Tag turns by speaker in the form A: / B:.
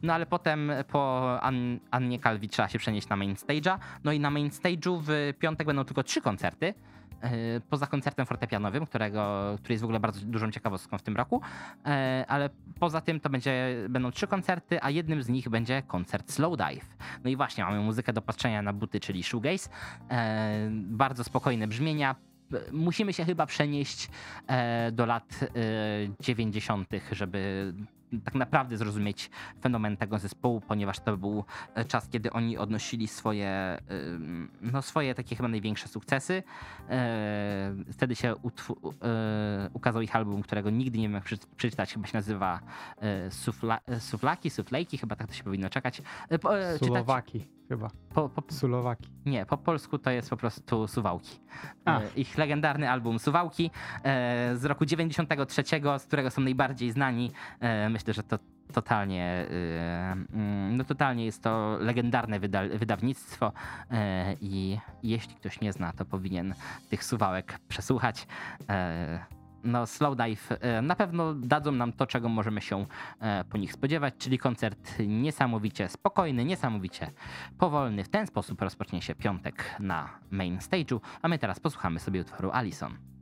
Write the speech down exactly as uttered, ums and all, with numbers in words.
A: No ale potem po An- Annie Calvi trzeba się przenieść na main stage'a. No i na main stage'u w piątek będą tylko trzy koncerty. Poza koncertem fortepianowym, którego, który jest w ogóle bardzo dużą ciekawostką w tym roku, ale poza tym to będzie, będą trzy koncerty, a jednym z nich będzie koncert Slowdive. No i właśnie mamy muzykę do patrzenia na buty, czyli shoegaze, bardzo spokojne brzmienia. Musimy się chyba przenieść do lat dziewięćdziesiątych, żeby tak naprawdę zrozumieć fenomen tego zespołu, ponieważ to był czas, kiedy oni odnosili swoje, no swoje takie chyba największe sukcesy. Wtedy się utw- ukazał ich album, którego nigdy nie wiem jak przeczytać, chyba się nazywa Sufla- Suflaki, Suflejki, chyba tak to się powinno czekać.
B: Sulowaki
A: czytać...
B: chyba.
A: Po, po,
B: Sulowaki.
A: Nie, po polsku to jest po prostu Suwałki.
B: A.
A: Ich legendarny album Suwałki z roku dziewięćdziesiątego trzeciego, z którego są najbardziej znani. Myślę, że to totalnie, no totalnie jest to legendarne wyda- wydawnictwo i jeśli ktoś nie zna, to powinien tych Suwałek przesłuchać. No, Slowdive na pewno dadzą nam to, czego możemy się po nich spodziewać, czyli koncert niesamowicie spokojny, niesamowicie powolny. W ten sposób rozpocznie się piątek na main stage'u, a my teraz posłuchamy sobie utworu Alison.